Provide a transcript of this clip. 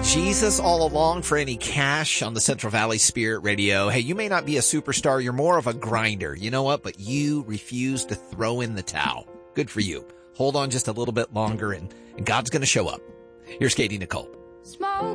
Jesus all along for any cash on the Central Valley Spirit Radio. Hey, you may not be a superstar. You're more of a grinder. You know what? But you refuse to throw in the towel. Good for you. Hold on just a little bit longer and God's going to show up. Here's Katie Nicole. Smoke.